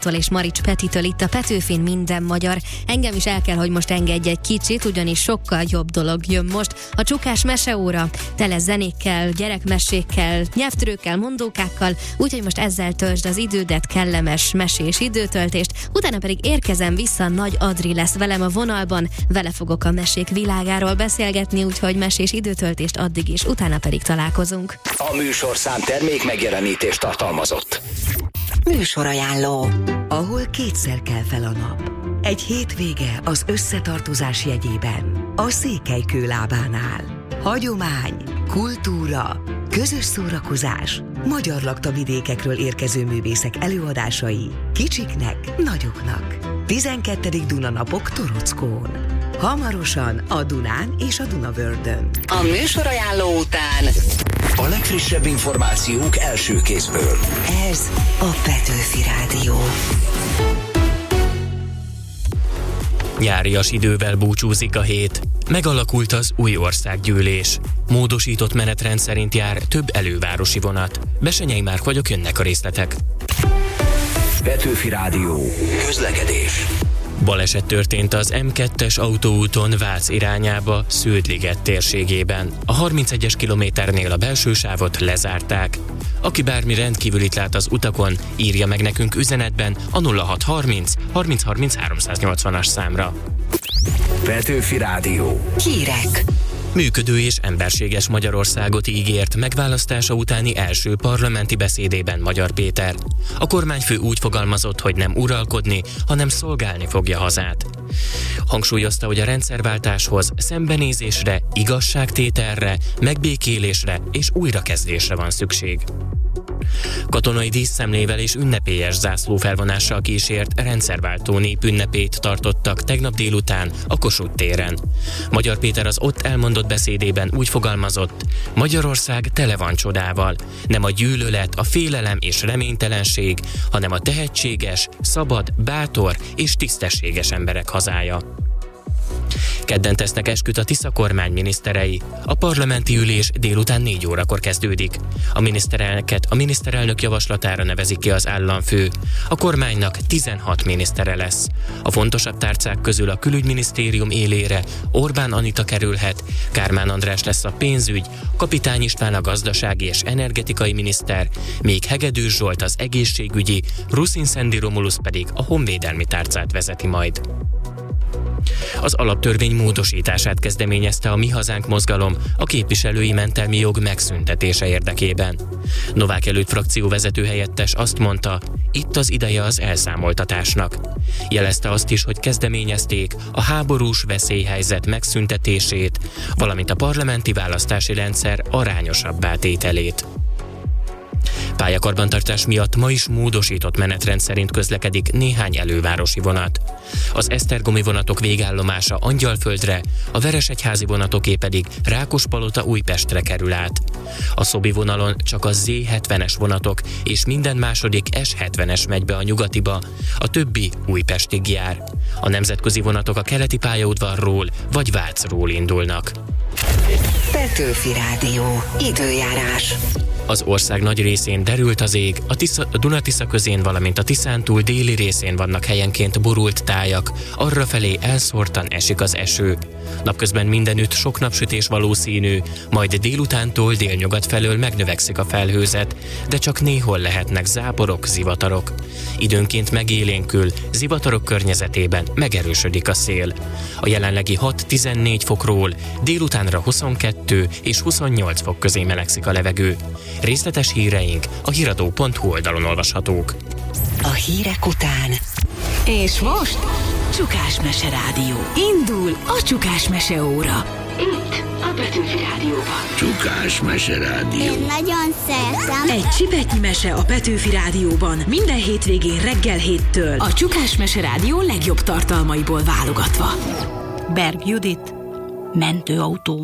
és Marics Petitől itt a Petőfin minden magyar. Engem is el kell, hogy most engedj egy kicsit, ugyanis sokkal jobb dolog jön most. A Csukás meseóra, tele zenékkel, gyerekmesékkel, nyelvtörőkkel, mondókákkal, úgyhogy most ezzel töltsd az idődet, kellemes mesés időtöltést, utána pedig érkezem vissza, Nagy Adri lesz velem a vonalban, vele fogok a mesék világáról beszélgetni, úgyhogy mesés időtöltést addig is, utána pedig találkozunk. A műsorszám termék megjelenítést tartalmazott. Műsorajánló, ahol kétszer kell fel a nap. Egy hétvége az összetartozás jegyében, a Székelykő lábánál. Hagyomány, kultúra, közös szórakozás, magyar laktavidékekről érkező művészek előadásai, kicsiknek, nagyoknak. 12. Dunanapok Torockón. Hamarosan a Dunán és a Dunavördön. A műsorajánló után a legfrissebb információk első kézből. Ez a Petőfi Rádió. Nyárias idővel búcsúzik a hét. Megalakult az új országgyűlés. Módosított menetrend szerint jár több elővárosi vonat. Besenyei Márk vagyok, jönnek a részletek. Petőfi Rádió. Közlekedés. Baleset történt az M2-es autóúton Vác irányába, Sződ-liget térségében. A 31-es kilométernél a belső sávot lezárták. Aki bármi rendkívülit lát az utakon, írja meg nekünk üzenetben a 0630 30 30 380-as számra. Petőfi Rádió. Hírek. Működő és emberséges Magyarországot ígért megválasztása utáni első parlamenti beszédében Magyar Péter. A kormányfő úgy fogalmazott, hogy nem uralkodni, hanem szolgálni fogja hazát. Hangsúlyozta, hogy a rendszerváltáshoz szembenézésre, igazságtételre, megbékélésre és újrakezdésre van szükség. Katonai díszszemlével és ünnepélyes zászlófelvonással kísért rendszerváltó népünnepét tartottak tegnap délután a Kossuth téren. Magyar Péter az ott elmondott beszédében úgy fogalmazott: Magyarország tele van csodával. Nem a gyűlölet, a félelem és reménytelenség, hanem a tehetséges, szabad, bátor és tisztességes emberek hazája. Kedden tesznek esküt a Tisza kormány miniszterei. A parlamenti ülés délután 4 órakor kezdődik. A miniszterelnöket a miniszterelnök javaslatára nevezik ki az államfő. A kormánynak 16 minisztere lesz. A fontosabb tárcák közül a külügyminisztérium élére Orbán Anita kerülhet, Kármán András lesz a pénzügy, Kapitány István a gazdasági és energetikai miniszter, még Hegedűs Zsolt az egészségügyi, Ruszin Szendi Romulusz pedig a honvédelmi tárcát vezeti majd. Az alaptörvény módosítását kezdeményezte a Mi Hazánk mozgalom a képviselői mentelmi jog megszüntetése érdekében. Novák Előtt frakcióvezető helyettes azt mondta, itt az ideje az elszámoltatásnak. Jelezte azt is, hogy kezdeményezték a háborús veszélyhelyzet megszüntetését, valamint a parlamenti választási rendszer arányosabbá tételét. Pályakarbantartás miatt ma is módosított menetrend szerint közlekedik néhány elővárosi vonat. Az esztergomi vonatok végállomása Angyalföldre, a Veresegyházi vonatoké pedig Rákospalota Újpestre kerül át. A Szobi vonalon csak a Z70-es vonatok és minden második S70-es megy be a Nyugatiba, a többi Újpestig jár. A nemzetközi vonatok a keleti pályaudvarról vagy Vácról indulnak. Petőfi Rádió. Időjárás. Az ország nagy részén derült az ég, a Duna-Tisza közén, valamint a Tiszántúl déli részén vannak helyenként borult tájak, arrafelé elszórtan esik az eső. Napközben mindenütt sok napsütés valószínű, majd délutántól délnyugat felől megnövekszik a felhőzet, de csak néhol lehetnek záporok, zivatarok. Időnként megélénkül, zivatarok környezetében megerősödik a szél. A jelenlegi 6-14 fokról délutánra 22 és 28 fok közé melegszik a levegő. Részletes híreink a hiradó.hu oldalon olvashatók. A hírek után. és most Csukás Mese Rádió. Indul a Csukás Mese óra. Itt a Petőfi Rádióban. Csukás Mese Rádió. Én nagyon szeretem. Egy csipetnyi mese a Petőfi Rádióban minden hétvégén reggel 7-től. A Csukás Mese Rádió legjobb tartalmaiból válogatva. Berg Judit, mentőautó.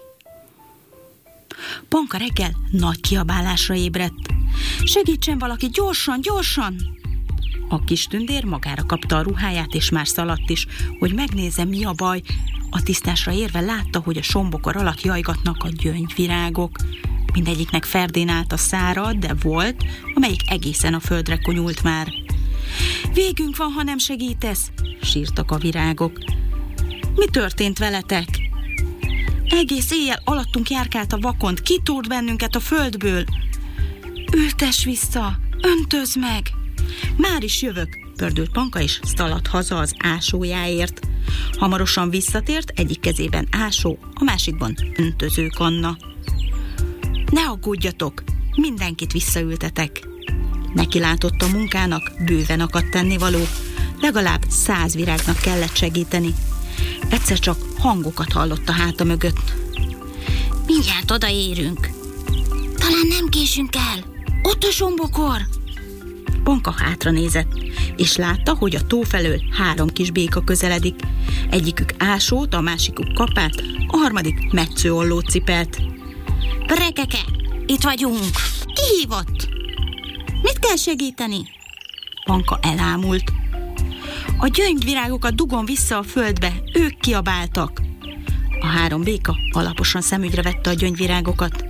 Panka reggel nagy kiabálásra ébredt. Segítsen valaki, gyorsan, gyorsan! A kis tündér magára kapta a ruháját, és már szaladt is, hogy megnézze, mi a baj. A tisztásra érve látta, hogy a sombokor alatt jajgatnak a gyöngyvirágok. Mindegyiknek ferdén állt a szára, de volt, amelyik egészen a földre konyult már. Végünk van, ha nem segítesz, sírtak a virágok. Mi történt veletek? Egész éjjel alattunk járkált a vakond, kitúrt bennünket a földből. Ültess vissza, öntözd meg! Már is jövök, pördült Panka, és szaladt haza az ásójáért. Hamarosan visszatért, egyik kezében ásó, a másikban öntözőkanna. Ne aggódjatok, mindenkit visszaültetek. Neki látott a munkának, bőven akadt tennivaló. Legalább 100 virágnak kellett segíteni. Egyszer csak hangokat hallott a háta mögött. Mindjárt odaérünk. Talán nem késünk el. Ott a zsombokor. Panka hátra nézett, és látta, hogy a tó felől 3 kis béka közeledik. Egyikük ásót, a másikuk kapát, a harmadik metszőollót cipelt. Brekeke, itt vagyunk. Ki hívott? Mit kell segíteni? Panka elámult. A gyöngyvirágokat dugom vissza a földbe, ők kiabáltak. A 3 béka alaposan szemügyre vette a gyöngyvirágokat.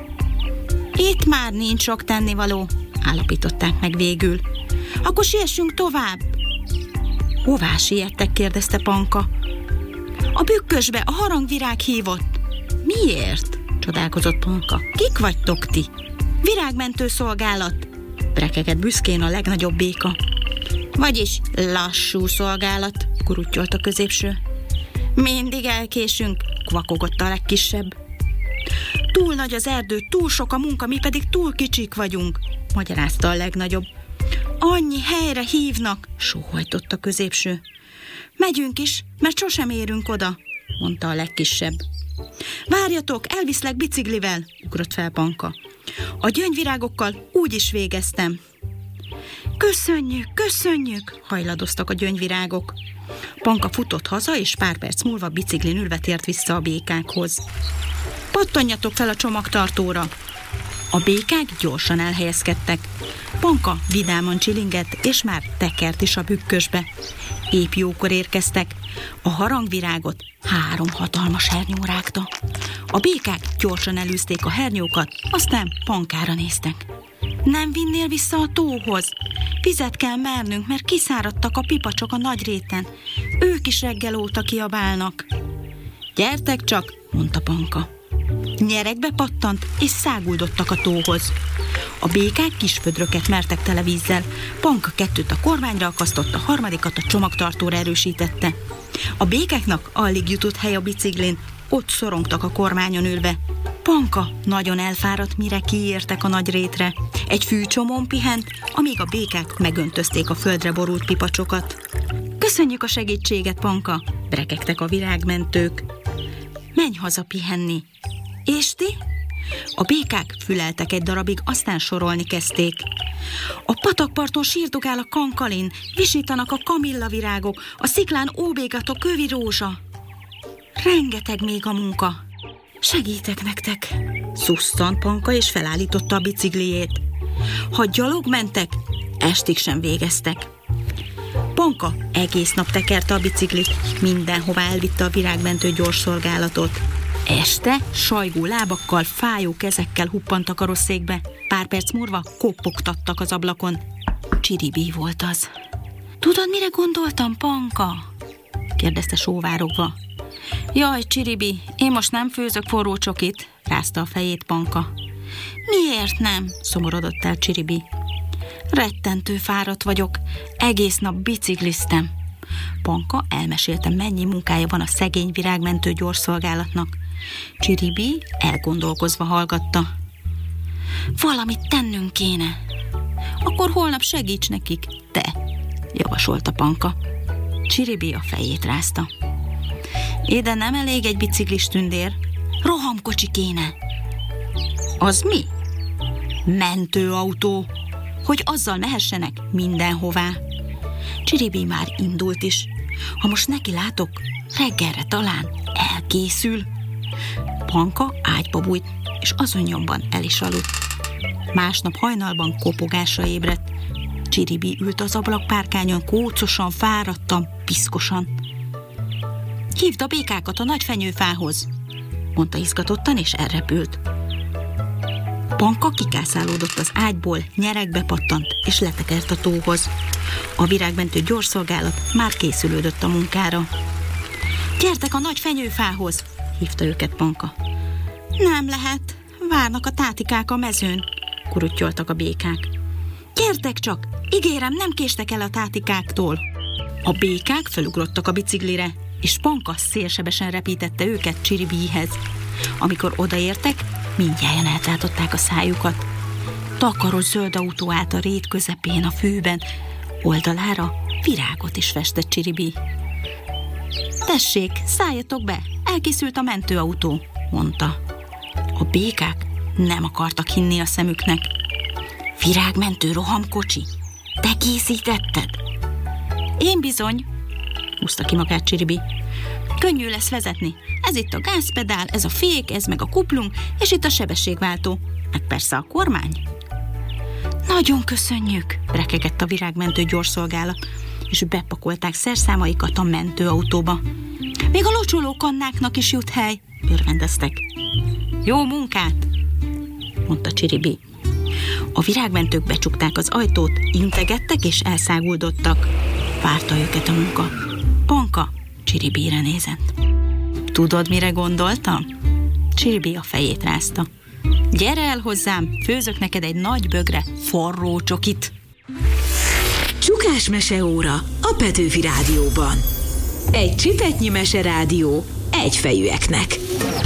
Itt már nincs sok tennivaló, állapították meg végül. Akkor siessünk tovább. Hová siettek? Kérdezte Panka. A bükkösbe, a harangvirág hívott. Miért? Csodálkozott Panka. Kik vagytok ti? Virágmentő szolgálat. Brekegett büszkén a legnagyobb béka. Vagyis lassú szolgálat, kurutyolt a középső. Mindig elkésünk, kvakogott a legkisebb. Túl nagy az erdő, túl sok a munka, mi pedig túl kicsik vagyunk, magyarázta a legnagyobb. Annyi helyre hívnak, sóhajtott a középső. Megyünk is, mert sosem érünk oda, mondta a legkisebb. Várjatok, elviszlek biciklivel, ugrott fel Panka. A gyöngyvirágokkal úgy is végeztem. Köszönjük, köszönjük, hajladoztak a gyöngyvirágok. Panka futott haza, és pár perc múlva biciklin ülve tért vissza a békákhoz. Pattanjatok fel a csomagtartóra. A békák gyorsan elhelyezkedtek. Panka vidáman csilingett, és már tekert is a bükkösbe. Épp jókor érkeztek. A harangvirágot 3 hatalmas hernyó rágta. A békák gyorsan elűzték a hernyókat, aztán Pankára néztek. Nem vinnél vissza a tóhoz? Vizet kell mernünk, mert kiszáradtak a pipacsok a nagy réten. Ők is reggel óta kiabálnak. Gyertek csak, mondta Panka. Nyeregbe pattant, és száguldottak a tóhoz. A békák kis födröket mertek tele vízzel. Panka 2 a kormányra akasztott, a harmadikat a csomagtartóra erősítette. A békáknak alig jutott hely a biciklin, ott szorongtak a kormányon ülve. Panka nagyon elfáradt, mire kiértek a nagy rétre. Egy fűcsomón pihent, amíg a békák megöntözték a földre borult pipacsokat. Köszönjük a segítséget, Panka, brekegtek a virágmentők. Menj haza pihenni. És ti? A békák füleltek egy darabig, aztán sorolni kezdték. A patakparton sírdogál a kankalin, visítanak a kamillavirágok, a sziklán óbégat a kövi rózsa. Rengeteg még a munka. Segítek nektek, szusszant Panka, és felállította a bicikliét. Ha gyalog mentek, estig sem végeztek. Panka egész nap tekerte a biciklit, mindenhová elvitte a virágmentő gyorsszolgálatot. Este sajgó lábakkal, fájó kezekkel huppant a karosszékbe. Pár perc múlva kopogtattak az ablakon. Csiribi volt az. Tudod, mire gondoltam, Panka? Kérdezte sóvárogva. Jaj, Csiribi, én most nem főzök forró csokit, rázta a fejét Panka. Miért nem? Szomorodott el Csiribi. Rettentő fáradt vagyok, egész nap bicikliztem. Panka elmesélte, mennyi munkája van a szegény virágmentő gyorsszolgálatnak. Csiribi elgondolkozva hallgatta. Valamit tennünk kéne. Akkor holnap segíts nekik, te, javasolta Panka. Csiribi a fejét rázta. Ide nem elég egy biciklis tündér, rohamkocsi kéne. Az mi? Mentőautó, hogy azzal mehessenek mindenhová. Csiribi már indult is. Ha most neki látok, reggelre talán elkészül. Panka ágyba bújt, és azon nyomban el is aludt. Másnap hajnalban kopogásra ébredt. Csiribi ült az ablakpárkányon, kócosan, fáradtan, piszkosan. Hívd a békákat a nagy fenyőfához, mondta izgatottan, és elrepült. Panka kikászálódott az ágyból, nyeregbe pattant, és letekert a tóhoz. A virágmentő gyorsszolgálat már készülődött a munkára. Gyertek a nagy fenyőfához, hívta őket Panka. Nem lehet, várnak a tátikák a mezőn, kuruttyoltak a békák. Gyertek csak, ígérem, nem késtek el a tátikáktól. A békák felugrottak a biciklire, és Panka szélsebesen repítette őket Csiribihez. Amikor odaértek, mindjárt eltátották a szájukat. Takaros zöld autó állt a rét közepén a fűben, oldalára virágot is festett Csiribi. Tessék, szálljatok be, elkészült a mentőautó, mondta. A békák nem akartak hinni a szemüknek. Virágmentő rohamkocsi? Te készítetted? Én bizony, húzta ki magát Csiribi. Könnyű lesz vezetni. Ez itt a gázpedál, ez a fék, ez meg a kuplung, és itt a sebességváltó. Meg persze a kormány. Nagyon köszönjük, rekegett a virágmentő gyorsszolgálat, és bepakolták szerszámaikat a mentőautóba. Még a locsolókannáknak is jut hely, örvendeztek. Jó munkát, mondta Csiribi. A virágmentők becsukták az ajtót, integettek és elszáguldottak. Várta őket a munka. Panka Csiribire nézett. Tudod, mire gondoltam? Csiribi a fejét rázta. Gyere el hozzám, főzök neked egy nagy bögre forró csokit. Csukás meseóra a Petőfi Rádióban. Egy csipetnyi meserádió egyfejűeknek.